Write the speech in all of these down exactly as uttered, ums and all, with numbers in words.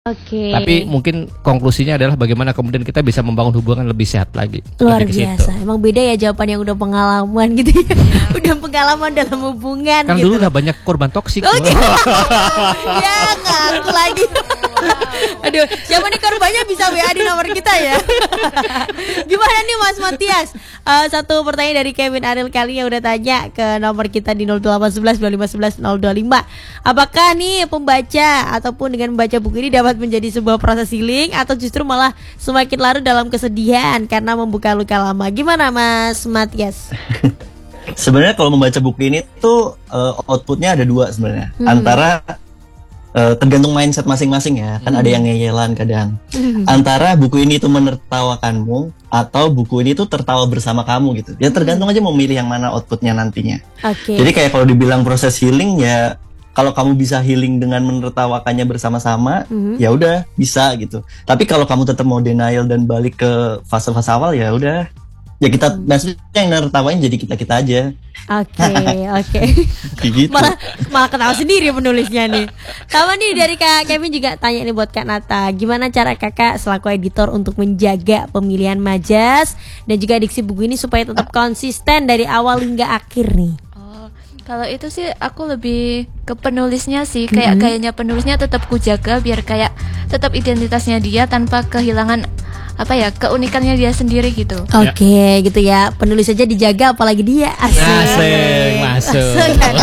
Oke. Tapi mungkin konklusinya adalah bagaimana kemudian kita bisa membangun hubungan lebih sehat lagi. Luar Lebih ke biasa. situ. Emang beda ya jawaban yang udah pengalaman gitu ya. Udah pengalaman dalam hubungan Kan gitu. dulu udah banyak korban toksik. Oke. Ya ngaku lagi. Aduh, siapa nih korbannya bisa W A di nomor kita ya. Gimana nih Mas Matias? Uh, satu pertanyaan dari Kevin Ariel kali yang udah tanya ke nomor kita di nol delapan satu satu dua lima satu satu nol dua lima. Apakah nih pembaca ataupun dengan membaca buku ini dapat menjadi sebuah proses healing atau justru malah semakin larut dalam kesedihan karena membuka luka lama? Gimana Mas Matias? Sebenarnya kalau membaca buku ini tuh uh, outputnya ada dua sebenarnya. Hmm. Antara uh, tergantung mindset masing-masing ya. Kan hmm. ada yang ngeyelan kadang. Hmm. Antara buku ini tuh menertawakanmu atau buku ini tuh tertawa bersama kamu gitu. Ya tergantung aja mau milih yang mana outputnya nantinya. Okay. Jadi kayak kalau dibilang proses healing ya, kalau kamu bisa healing dengan menertawakannya bersama-sama, mm-hmm. ya udah bisa gitu. Tapi kalau kamu tetap mau denial dan balik ke fase-fase awal, ya udah. Ya kita, mm. maksudnya yang nertawain jadi kita-kita aja. Oke, oke. Gitu. Malah, malah ketawa sendiri penulisnya nih. Sama nih dari Kak Kevin juga tanya nih buat Kak Nata. Gimana cara kakak selaku editor untuk menjaga pemilihan majas dan juga diksi buku ini supaya tetap konsisten dari awal hingga akhir nih? Kalau itu sih aku lebih ke penulisnya sih, kayak mm-hmm. kayaknya penulisnya tetap ku jaga biar kayak tetap identitasnya dia tanpa kehilangan apa ya keunikannya dia sendiri gitu. Oke, okay, ya. Gitu ya. Penulis aja dijaga apalagi dia. Asik. Asik, masuk.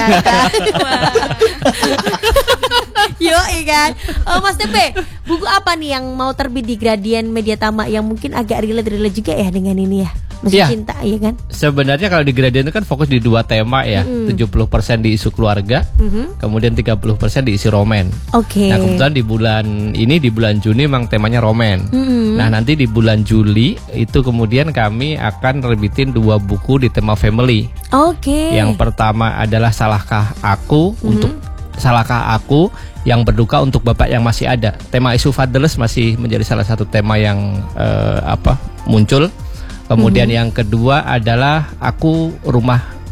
Yo, kan. Oh, Mas Tepe, buku apa nih yang mau terbit di Gradian Media Tama yang mungkin agak relate-relate juga ya dengan ini ya? Masih ya, cinta, iya kan? Sebenarnya kalau di Gradian itu kan fokus di dua tema ya, mm. tujuh puluh persen di isu keluarga, mm-hmm. kemudian tiga puluh persen di isu roman. Oke. Okay. Nah kebetulan di bulan ini, di bulan Juni memang temanya roman. Mm-hmm. Nah nanti di bulan Juli itu kemudian kami akan terbitin dua buku di tema family. Oke. Okay. Yang pertama adalah Salahkah Aku, mm-hmm. untuk Salahkah Aku yang berduka untuk bapak yang masih ada. Tema isu fatherless masih menjadi salah satu tema yang uh, apa muncul. Kemudian mm-hmm. yang kedua adalah Aku Rumah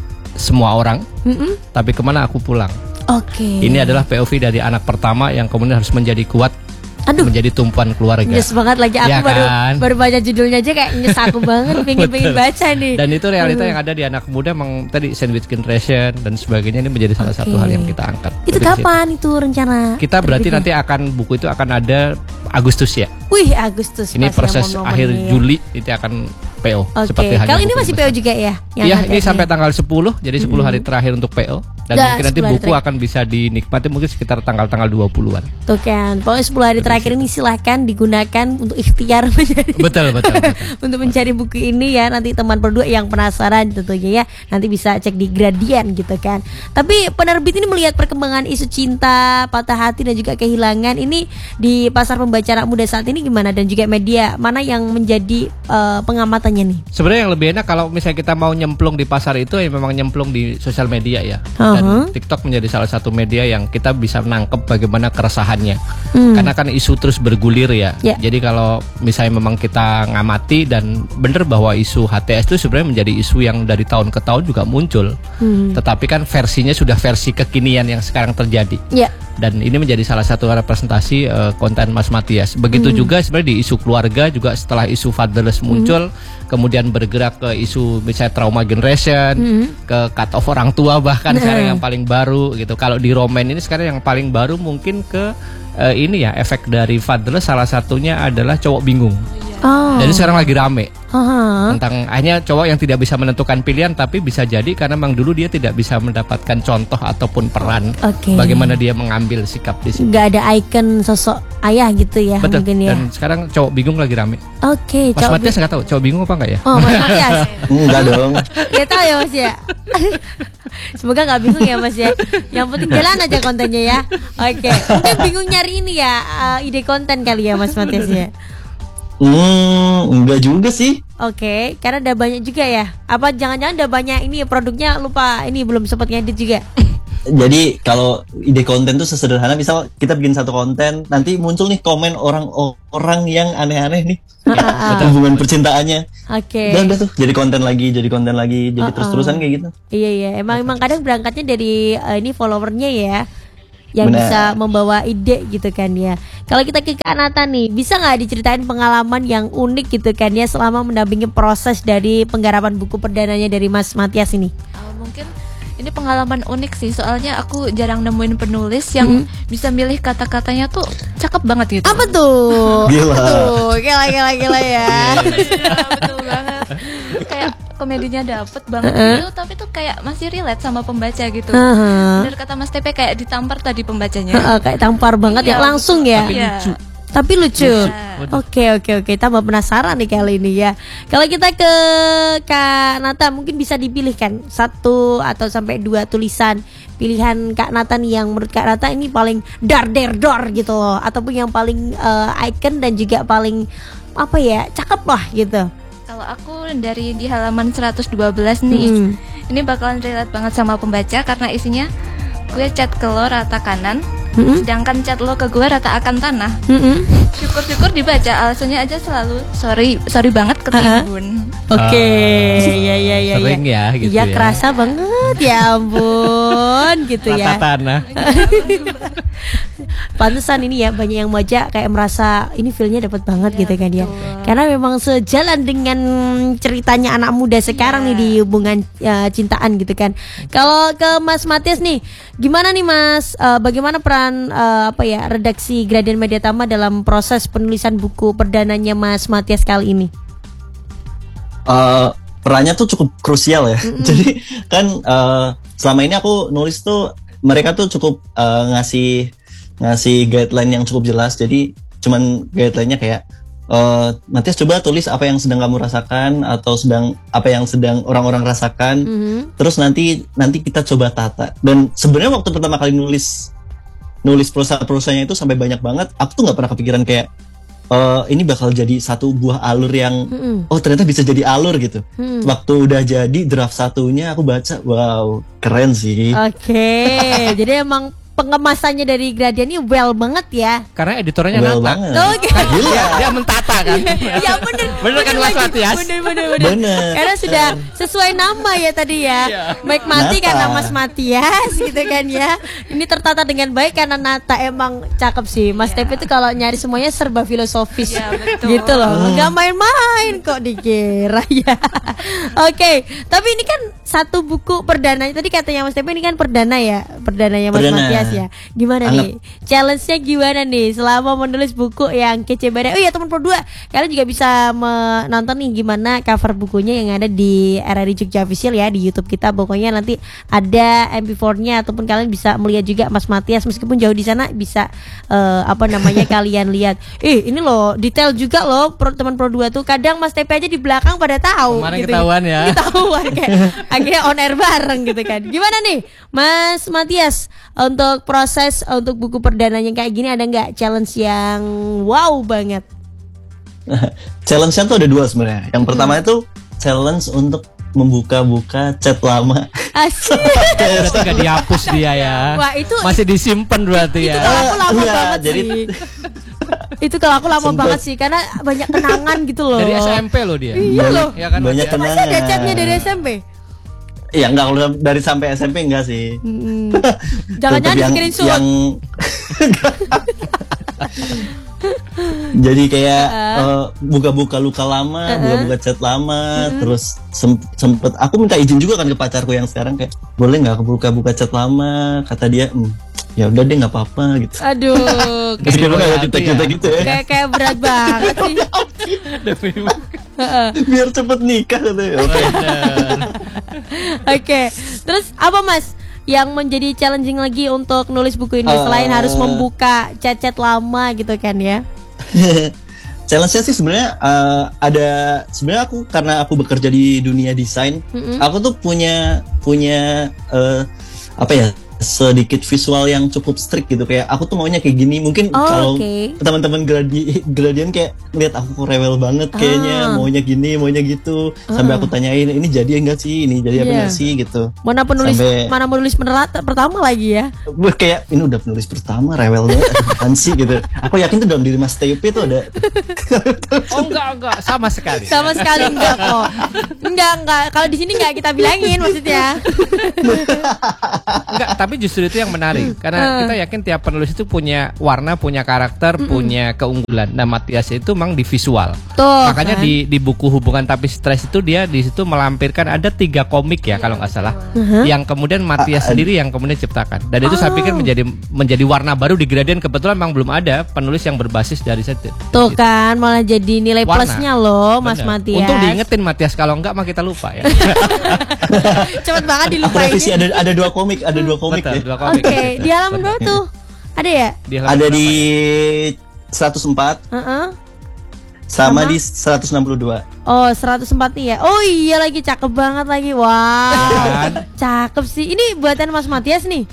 Semua Orang, mm-hmm. tapi kemana aku pulang. Oke. Okay. Ini adalah P O V dari anak pertama yang kemudian harus menjadi kuat. Aduh, menjadi tumpuan keluarga. Nyes banget lagi aku ya baru kan? baru baca judulnya aja kayak nyes aku banget pengen pengen baca nih. Dan itu realita hmm. yang ada di anak muda, memang tadi sandwich generation dan sebagainya ini menjadi salah okay. satu hal yang kita angkat. Itu kapan itu rencana? Kita berarti nanti akan buku itu akan ada Agustus ya. Wih, Agustus. Ini proses akhir ya. Juli itu akan P O. Oke. Okay. Kalau ini masih P O juga ya? Iya, ini sampai tanggal sepuluh, jadi sepuluh mm-hmm. hari terakhir untuk P O. Dan da, mungkin nanti buku terakhir. Akan bisa dinikmati mungkin sekitar tanggal-tanggal dua puluhan. Tuh kan, pokoknya sepuluh hari terakhir ini silahkan digunakan untuk ikhtiar mencari. Betul, betul, betul. Untuk mencari buku ini ya, nanti teman berdua yang penasaran tentunya ya, nanti bisa cek di Gradian gitu kan. Tapi penerbit ini melihat perkembangan isu cinta, patah hati dan juga kehilangan ini di pasar pembaca anak muda saat ini gimana, dan juga media mana yang menjadi uh, pengamatannya nih? Sebenarnya yang lebih enak kalau misalnya kita mau nyemplung di pasar itu ya memang nyemplung di sosial media ya. Dan uh-huh. TikTok menjadi salah satu media yang kita bisa menangkap bagaimana keresahannya. Hmm. Karena kan isu terus bergulir ya. Yeah. Jadi kalau misalnya memang kita ngamati dan benar bahwa isu H T S itu sebenarnya menjadi isu yang dari tahun ke tahun juga muncul. Hmm. Tetapi kan versinya sudah versi kekinian yang sekarang terjadi. Yeah. Dan ini menjadi salah satu representasi uh, konten Mas Matias. Begitu hmm. juga sebenarnya di isu keluarga juga setelah isu fatherless muncul, hmm. kemudian bergerak ke isu misalnya trauma generation, hmm. ke cut off orang tua bahkan nah. sekarang yang paling baru gitu. Kalau di roman ini sekarang yang paling baru mungkin ke uh, ini ya, efek dari fatherless salah satunya adalah cowok bingung. Oh. Jadi sekarang lagi rame uh-huh. tentang hanya cowok yang tidak bisa menentukan pilihan, tapi bisa jadi karena memang dulu dia tidak bisa mendapatkan contoh ataupun peran okay. bagaimana dia mengambil sikap di sini. Gak ada ikon sosok ayah gitu ya. Betul. Mungkin ya. Dan sekarang cowok bingung lagi rame. Oke. Okay, Mas Matias nggak tahu cowok bingung apa nggak ya? Oh, Mas Matias. Enggak dong. Ya tahu ya Mas ya. Semoga nggak bingung ya Mas ya. Yang penting jalan aja kontennya ya. Oke. Okay. Mungkin bingung nyari ini ya uh, ide konten kali ya Mas Matias ya. Hmm, enggak juga sih. Oke, okay, karena udah banyak juga ya. Apa jangan-jangan udah banyak ini produknya lupa ini belum sempat ngedit juga. Jadi kalau ide konten tuh sesederhana, misal kita bikin satu konten, nanti muncul nih komen orang-orang yang aneh-aneh nih ya, hubungan percintaannya. Oke. Okay. Dan udah tuh jadi konten lagi, jadi konten lagi, jadi uh-uh. terus-terusan kayak gitu. Iya iya, emang emang kadang berangkatnya dari uh, ini followernya ya. yang Benar. bisa membawa ide gitu kan ya. Kalau kita ke Kak Nata nih, bisa nggak diceritain pengalaman yang unik gitu kan ya selama mendampingi proses dari penggarapan buku perdananya dari Mas Matias ini? Oh, mungkin ini pengalaman unik sih, soalnya aku jarang nemuin penulis yang Mm-hmm. bisa milih kata-katanya tuh cakep banget gitu. Apa tuh? Gila. Apa tuh? Gila gila gila ya. Iya, betul banget. Kayak komedinya dapet banget gitu, tapi tuh kayak masih relate sama pembaca gitu. Aha. Bener kata Mas Tepe, kayak ditampar tadi pembacanya. Heeh, kayak tampar banget ya Iya, langsung ya. Tapi Iya. lucu. Tapi lucu. Iya. Oke oke oke, tambah penasaran nih kali ini ya. Kalau kita ke Kak Nata, mungkin bisa dipilihkan satu atau sampai dua tulisan pilihan Kak Nata nih yang menurut Kak Nata ini paling dar der dor gitu loh, ataupun yang paling eh, icon dan juga paling apa ya, cakep lah gitu. Kalau aku dari di halaman seratus dua belas nih, Mm. ini bakalan relate banget sama pembaca karena isinya gue chat ke lo rata kanan, Mm-mm. sedangkan chat lo ke gue rata akan tanah. Mm-mm. Syukur-syukur dibaca, alasannya aja selalu sorry, sorry banget ketimbun. Oke, ya ya ya. Sering ya, gitu Iya ya. kerasa banget ya ampun gitu Rata ya. tanah. Pantesan ini ya banyak yang baca kayak merasa ini feel-nya dapat banget Iya, gitu kan ya. betul. Karena memang sejalan dengan ceritanya anak muda sekarang Iya. nih di hubungan ya, cintaan gitu kan. Kalau ke Mas Matias nih, gimana nih Mas? Eh, bagaimana peran eh, apa ya redaksi Gradian Media Tama dalam proses penulisan buku perdananya Mas Matias kali ini? Eh, perannya tuh cukup krusial ya. Jadi kan eh, selama ini aku nulis tuh mereka tuh cukup eh, ngasih ngasih guideline yang cukup jelas. Jadi cuman guideline-nya kayak eh Matias coba tulis apa yang sedang kamu rasakan atau sedang apa yang sedang orang-orang rasakan. Mhm. Terus nanti nanti kita coba tata. Dan sebenarnya waktu pertama kali nulis nulis prosa-prosanya itu sampai banyak banget, aku tuh nggak pernah kepikiran kayak eh ini bakal jadi satu buah alur yang Mm-mm. oh ternyata bisa jadi alur gitu. Hmm. Waktu udah jadi draft satunya aku baca, wow keren sih. Oke, jadi emang pengemasannya dari Gradian ini well banget ya. Karena editornya Well Nata. banget. Oke. Kan Gila. dia, dia mentata kan. Ya bener, Bener kan, Mas lagi. Matias? Bener bener bener. Bener. Karena sudah sesuai nama ya tadi ya. Iya. Mike Mati Nata. karena Mas Matias gitu kan ya. Ini tertata dengan baik karena Nata emang cakep sih. Mas Tepe itu kalau nyari semuanya serba filosofis. Iya, betul. Gitu loh. Enggak main-main kok dikira ya. Oke, tapi ini kan satu buku perdananya. Tadi katanya Mas Tepe ini kan perdana ya. Perdananya Mas Perdana. Matias ya. Gimana Anggap. nih? Challenge-nya gimana nih selama menulis buku yang kece banget? Oh iya teman Pro dua, kalian juga bisa menonton nih gimana cover bukunya yang ada di R R I Jogja Official ya di YouTube kita. Pokoknya nanti ada M P four-nya ataupun kalian bisa melihat juga Mas Matias meskipun jauh di sana bisa eh, apa namanya kalian lihat. Eh ini loh detail juga loh pro, teman Pro dua tuh. Kadang Mas Tepe aja di belakang pada tahu. Kemarin gitu. ketahuan ya. Ketahuan kayak akhirnya on air bareng gitu kan. Gimana nih Mas Matias untuk proses untuk buku perdananya kayak gini ada nggak challenge yang wow banget? Challenge-nya tuh ada dua sebenarnya. Yang pertama itu challenge untuk membuka-buka chat lama. Asik. Berarti nggak dihapus dia ya. Wah, itu- masih disimpan berarti Itu ya. kalau aku lama Enggak, banget jadi- sih. Itu kalau aku lama Sempet. banget sih karena banyak kenangan gitu loh. Dari S M P loh dia. Iya loh. Ya kan, Banyak Mas? kenangan. Masa ada chatnya dari S M P? Iya enggak, kalau dari sampai S M P enggak sih. Mm-mm. Jangan-jangan Tetep yang- di-screenshot. yang Jadi kayak eh, buka-buka luka lama, buka-buka chat lama, terus sem- sempet aku minta izin juga kan ke pacarku yang sekarang kayak boleh nggak aku buka-buka chat lama, kata dia, "Hmm, ya udah deh nggak apa-apa gitu." Aduh, Meskipun Kayak ada cerita-cerita ya. gitu ya, kayak kayak berat banget sih. Heeh. biar cepet nikah katanya. Oke. Oke, terus apa Mas yang menjadi challenging lagi untuk nulis buku ini Eh. selain harus membuka chat-chat lama gitu kan ya? Challenge-nya sih sebenarnya eh, ada sebenarnya aku karena aku bekerja di dunia desain, Mm-mm. aku tuh punya punya eh, apa ya sedikit visual yang cukup strict gitu kayak aku tuh maunya kayak gini mungkin Oh, kalau oke. teman-teman gradi gradian kayak ngeliat aku kok rewel banget kayaknya Ah. maunya gini maunya gitu sampai Ah. aku tanyain ini jadi enggak sih ini jadi apa Iya. enggak sih gitu Mana penulis Sampai- mana penulis penerat pertama lagi ya? gue kayak ini udah penulis pertama rewel banget apaan sih gitu aku yakin tuh dalam diri Mas T P tuh ada Oh enggak enggak sama sekali. Sama sekali enggak kok. Enggak enggak. Kalau di sini enggak kita bilangin maksudnya. Enggak, tapi justru itu yang menarik karena kita yakin tiap penulis itu punya warna, punya karakter, Mm-mm. punya keunggulan. Nah, Matias itu memang di visual. Tuh, Makanya kan? di di buku Hubungan Tapi Stres itu dia di situ melampirkan ada tiga komik ya, ya kalau nggak salah. Uh-huh. Yang kemudian Matias uh, uh, sendiri yang kemudian ciptakan. Dan itu oh. saya pikir menjadi menjadi warna baru di Gradian. Kebetulan memang belum ada penulis yang berbasis dari situ. Tuh gitu. Kan malah jadi nilai warna. Plusnya loh, Mas Bener. Matias. Untung diingetin Matias, kalau enggak mah kita lupa ya. Cepet banget dilupain. Revisi ada ada dua komik, ada dua komik Betul, ya. Dua komik Oke, okay. Di halaman berapa tuh? Ada ya? Di ada di seratus empat. Uh-uh. Sama, Sama di seratus enam puluh dua. Oh, seratus empat nih ya. Oh iya lagi, cakep banget lagi. Wah. Wow. Cakep sih. Ini buatan Mas Matias nih.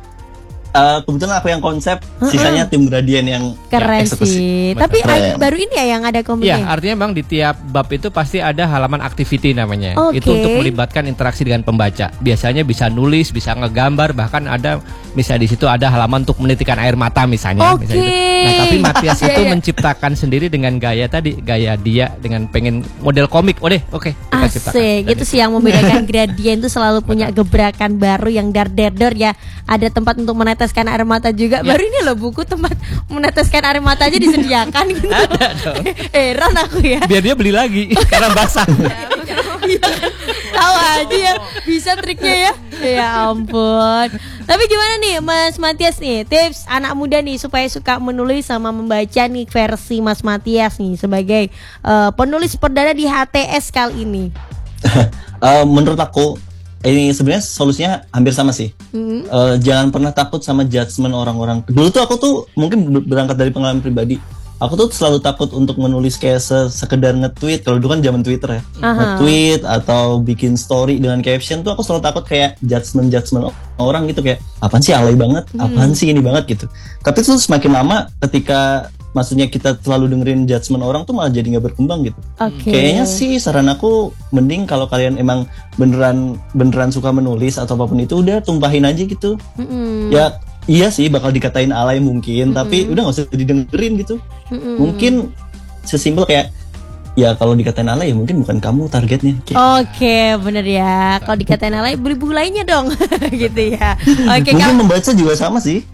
Uh, kebetulan aku yang konsep, uh-uh. sisanya tim Gradian yang keren yang sih. Tapi ada, baru ini ya yang ada komiknya. Ya, artinya memang di tiap bab itu pasti ada halaman activity namanya. Okay. Itu untuk melibatkan interaksi dengan pembaca. Biasanya bisa nulis, bisa ngegambar, bahkan ada misalnya di situ ada halaman untuk menitikan air mata misalnya. Okay. misalnya gitu. Nah, tapi Matias itu menciptakan sendiri dengan gaya tadi, gaya dia dengan pengen model komik. Oh deh, oke. Okay, Asik. Itu sih yang membedakan Gradian itu selalu punya gebrakan baru yang dar-der-der ya. Ada tempat untuk meneteskan air mata juga. Ya. Baru ini loh buku tempat meneteskan air mata aja disediakan gitu. Ada dong. Heran aku ya. Biar dia beli lagi karena basah. Iya. Tahu aja ya, bisa triknya ya. Ya ampun. Tapi gimana nih Mas Matias nih, tips anak muda nih supaya suka menulis sama membaca nih versi Mas Matias nih sebagai uh, penulis perdana di H T S kali ini. uh, menurut aku ini sebenarnya solusinya hampir sama sih. Mm-hmm. Uh, jangan pernah takut sama judgement orang-orang. Dulu tuh aku tuh mungkin berangkat dari pengalaman pribadi. Aku tuh selalu takut untuk menulis kayak sekedar nge-tweet. Kalau dulu kan zaman Twitter ya. Uh-huh. Nge-tweet atau bikin story dengan caption tuh aku selalu takut kayak judgement-judgement orang gitu, kayak apaan sih alay banget, apaan hmm. sih ini banget gitu. Tapi tuh semakin lama ketika maksudnya kita selalu dengerin judgement orang tuh malah jadi nggak berkembang gitu. Okay. Kayaknya sih saran aku mending kalau kalian emang beneran beneran suka menulis atau apapun itu udah tumpahin aja gitu. Mm-hmm. Ya iya sih bakal dikatain alay mungkin, mm-hmm. tapi udah nggak usah didengerin gitu. Mm-hmm. Mungkin sesimpel kayak ya kalau dikatain alay ya mungkin bukan kamu targetnya. Oke, okay, bener ya. Kalau dikatain alay beli buku lainnya dong, gitu ya. Oke. Okay, mungkin kalau... membaca juga sama sih.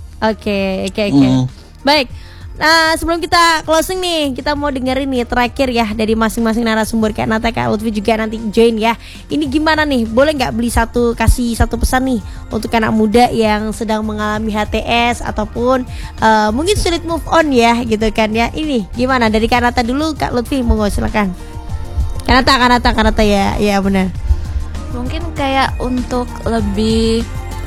Oke, oke, oke. Baik. Nah, sebelum kita closing nih, kita mau dengerin nih terakhir ya dari masing-masing narasumber, kayak Nata, Kak Lutfi juga nanti join ya. Ini gimana nih? Boleh nggak beli satu kasih satu pesan nih untuk anak muda yang sedang mengalami H T S ataupun uh, mungkin sulit move on ya, gitu kan ya. Ini gimana dari Kak Nata dulu, Kak Lutfi, monggo silakan. Kak Nata, Kak Nata, Kak Nata ya, ya benar. Mungkin kayak untuk lebih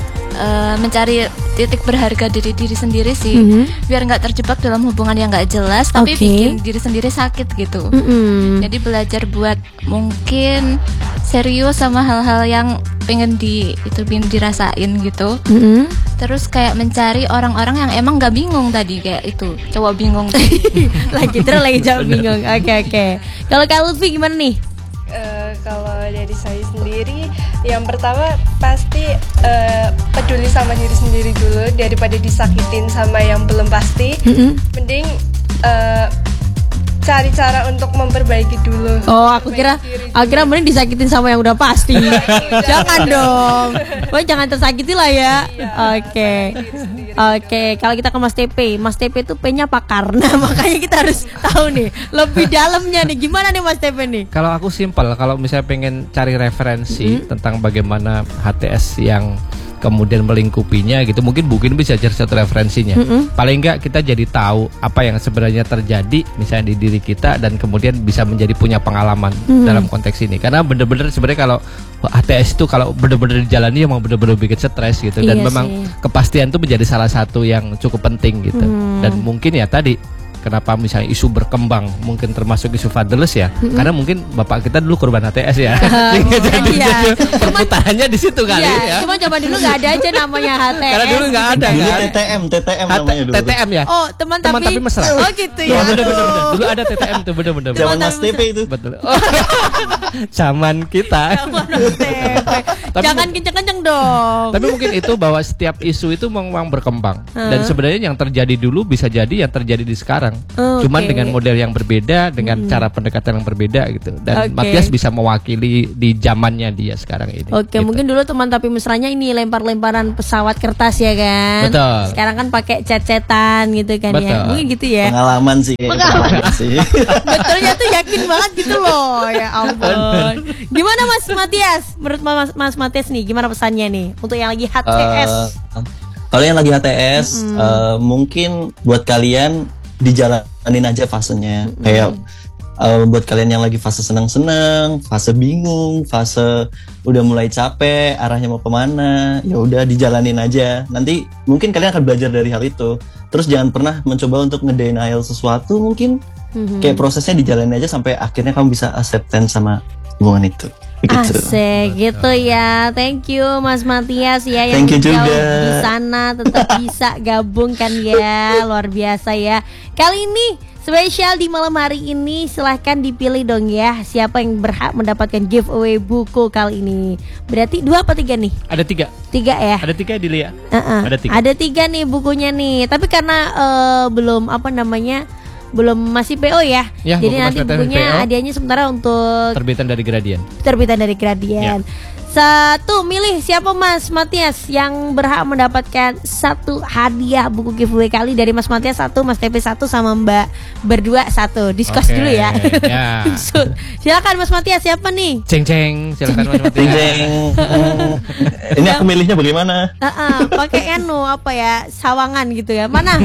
Uh, mencari titik berharga diri diri sendiri sih, mm-hmm. biar nggak terjebak dalam hubungan yang nggak jelas, tapi okay. bikin diri sendiri sakit gitu. Mm-hmm. Jadi belajar buat mungkin serius sama hal-hal yang pengen di itu pengen dirasain gitu. Mm-hmm. Terus kayak mencari orang-orang yang emang nggak bingung tadi, kayak itu cowok bingung. Lagi terus lagi jawab bingung. Oke okay, oke. Okay. Kalau Kak Lutfi gimana nih? Uh, kalau dari saya sendiri, yang pertama pasti uh, peduli sama diri sendiri dulu daripada disakitin sama yang belum pasti. Mm-hmm. Mending uh, cari cara untuk memperbaiki dulu. Oh, aku kira aku kira mending disakitin sama yang udah pasti. Jangan dong. Wah, jangan tersakiti lah ya. Oke. Oke, kalau kita ke Mas T P, Mas T P itu P-nya pakar. Nah, makanya kita harus tahu nih lebih dalamnya nih. Gimana nih Mas T P nih? Kalau aku simpel, kalau misalnya pengen cari referensi mm-hmm. tentang bagaimana H T S yang kemudian melingkupinya gitu, mungkin buku ini bisa jadi satu referensinya. Mm-hmm. Paling enggak kita jadi tahu apa yang sebenarnya terjadi misalnya di diri kita, dan kemudian bisa menjadi punya pengalaman mm-hmm. dalam konteks ini. Karena bener-bener sebenarnya kalau H T S itu kalau bener-bener dijalani emang bener-bener bikin stres gitu. Dan iya memang sih. Kepastian itu menjadi salah satu yang cukup penting gitu. Mm. Dan mungkin ya tadi kenapa misalnya isu berkembang, mungkin termasuk isu fatherless ya, mm-hmm. karena mungkin bapak kita dulu korban H T S ya. Jadi iya. perputarannya di situ kali iya, ya. Cuma zaman dulu nggak ada aja namanya H T S. Karena dulu nggak ada. Dulu T T M, T T M namanya dulu. T T M ya. Oh, teman, teman tapi, tapi mesra. Oh gitu ya. Bener-bener. Dulu ada T T M tuh, bener-bener. Zaman Mas T P itu. Betul. Oh. Zaman kita. Zaman Mas T P. Jangan kenceng-kenceng dong. Tapi mungkin itu bahwa setiap isu itu memang berkembang. Hmm. Dan sebenarnya yang terjadi dulu bisa jadi yang terjadi di sekarang sekarang. Oh, Cuman oke. dengan model yang berbeda, dengan Hmm. cara pendekatan yang berbeda gitu. Dan Oke. Matias bisa mewakili di zamannya dia sekarang ini. Oke, gitu. mungkin dulu teman tapi mesranya ini lempar-lemparan pesawat kertas ya kan. Betul. Sekarang kan pakai cet-cetan gitu kan ya. Betul. Mungkin gitu ya. Pengalaman sih. Pengalaman. sih. Betulnya tuh yakin banget gitu loh. Ya ampun. Gimana Mas Matias? Menurut Mas, Mas Matias nih, gimana pesannya nih untuk yang lagi H T S? Eh, kalau yang lagi H T S, eh, mungkin buat kalian dijalanin aja fasenya. Kayak eh, buat kalian yang lagi fase senang-senang, fase bingung, fase udah mulai capek, arahnya mau kemana, ya udah dijalanin aja. Nanti mungkin kalian akan belajar dari hal itu. Terus jangan pernah mencoba untuk ngedenial sesuatu. Mungkin kayak prosesnya dijalanin aja sampai akhirnya kamu bisa acceptance sama hubungan itu. Begitu. Asik gitu ya. Thank you Mas Matias ya yang Thank you jauh juga. di sana tetap bisa gabung kan ya. Luar biasa ya. Kali ini spesial di malam hari ini, silahkan dipilih dong ya siapa yang berhak mendapatkan giveaway buku kali ini. Berarti dua apa tiga nih? Ada tiga, Tiga ya. ada tiga di Lia. Uh-uh. Ada tiga. Ada tiga nih bukunya nih. Tapi karena eh, belum apa namanya belum masih P O ya. Ya, Jadi buku nanti masih P O. bukunya hadiahnya sementara untuk Terbitan dari Gradian. terbitan dari Gradian. Satu, milih siapa Mas Matias yang berhak mendapatkan satu hadiah buku giveaway kali dari Mas Matias satu, Mas T P satu, sama Mbak berdua satu. Discuss Oke, dulu ya. ya. Maksud. Silakan Mas Matias, siapa nih? Ceng ceng, silakan Mas Matias. Ding, ding. Ini aku milihnya bagaimana? Heeh, pakai anu apa ya? Sawangan gitu ya. Mana?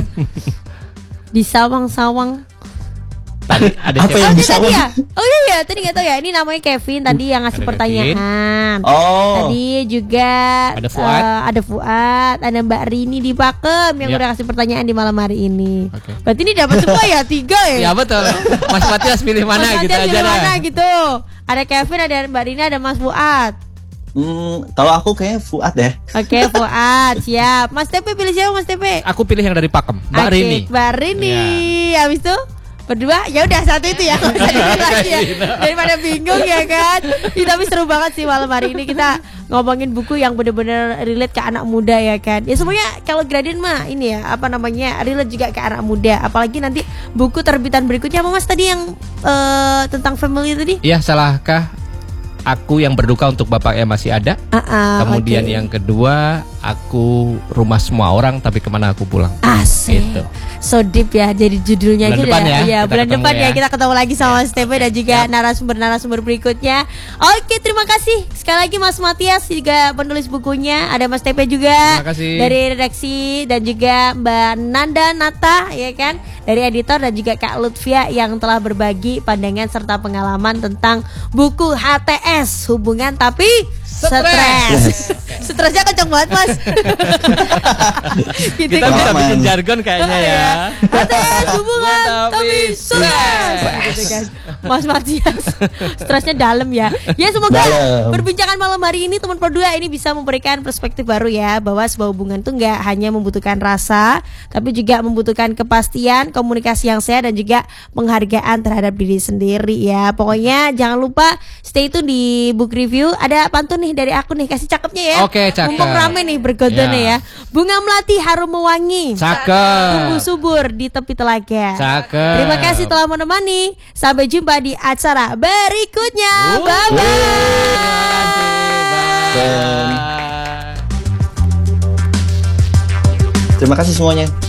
Di sawang-sawang. Tadi ada Apa siapa? yang Oh, bisa tadi ya? Oh iya ya, tadi nggak tahu ya. Ini namanya Kevin tadi yang ngasih Ada pertanyaan. Oh. Tadi juga Ada Fuad. eh, ada Fuad, ada Mbak Rini di Pakem yang Ya. udah kasih pertanyaan di malam hari ini. Oke. Berarti ini dapat semua ya, tiga ya? Ya betul. Mas Matias pilih mana Mas gitu Matias aja pilih dah. mana gitu. Ada Kevin, ada Mbak Rini, ada Mas Fuad. Hmm, kalau aku kayaknya Fuad ya. Oke, Fuad, siap. Mas T P pilih siapa Mas T P? Aku pilih yang dari Pakem, Mbak Oke, Rini. Mbak Rini. Habis itu berdua ya udah satu itu ya. Nggak usah dipilih lagi ya. Daripada bingung ya kan. Ih, tapi seru banget sih malam hari ini kita ngomongin buku yang bener-bener relate ke anak muda ya kan. Ya semuanya kalau Gradian mah ini ya apa namanya relate juga ke anak muda. Apalagi nanti buku terbitan berikutnya apa Mas tadi yang eh, tentang family tadi? Iya, salahkah aku yang berduka untuk bapaknya masih ada? Ah, ah, Kemudian oke. yang kedua, aku rumah semua orang tapi kemana aku pulang? Asik. Gitu. So deep ya jadi judulnya Bulan gitu depan ya, Iya, kita bulan ketemu depan ya. ya. kita ketemu lagi sama Mas T P dan juga narasumber-narasumber berikutnya. Oke, terima kasih sekali lagi Mas Matias juga penulis bukunya, ada Mas T P juga Terima kasih. dari redaksi dan juga Mbak Nanda Nata ya kan dari editor dan juga Kak Lutfia yang telah berbagi pandangan serta pengalaman tentang buku H T S hubungan tapi stres. Stresnya kenceng banget Mas. Gitu Kita kan. bisa Aman. bikin jargon kayaknya ya. H T S hubungan Tapi tapi stres gitu kan. Mas Matias stresnya dalam ya. Ya semoga Dalam. perbincangan malam hari ini teman berdua ini bisa memberikan perspektif baru ya bahwa sebuah hubungan tuh nggak hanya membutuhkan rasa tapi juga membutuhkan kepastian, komunikasi yang sehat dan juga penghargaan terhadap diri sendiri ya. Pokoknya jangan lupa stay tune di book review. Ada pantun nih dari aku nih, kasih cakepnya ya. Oke, cakep. Mumpung rame nih bergodon Ya. ya. Bunga melati harum mewangi. Tumbuh Cakep. subur di tepi telaga. Cakep. Terima kasih telah menemani. Sampai jumpa di acara berikutnya. Uh. Bye bye. Dan terima kasih semuanya.